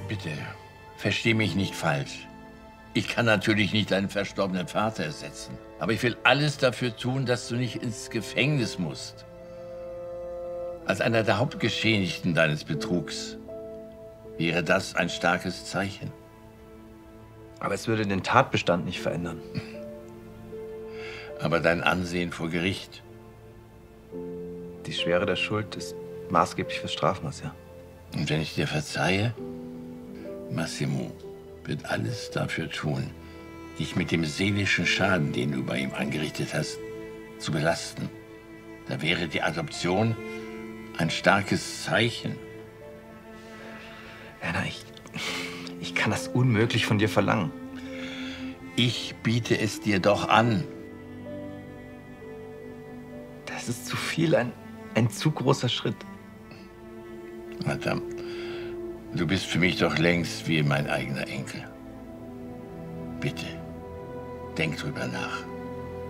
Bitte, versteh mich nicht falsch. Ich kann natürlich nicht deinen verstorbenen Vater ersetzen. Aber ich will alles dafür tun, dass du nicht ins Gefängnis musst. Als einer der Hauptgeschädigten deines Betrugs wäre das ein starkes Zeichen. Aber es würde den Tatbestand nicht verändern. Aber dein Ansehen vor Gericht. Die Schwere der Schuld ist maßgeblich fürs Strafmaß, ja. Und wenn ich dir verzeihe, Massimo wird alles dafür tun, dich mit dem seelischen Schaden, den du bei ihm angerichtet hast, zu belasten. Da wäre die Adoption ein starkes Zeichen. Werner, ich kann das unmöglich von dir verlangen. Ich biete es dir doch an. Das ist zu viel, ein zu großer Schritt. Madame, du bist für mich doch längst wie mein eigener Enkel. Bitte, denk drüber nach.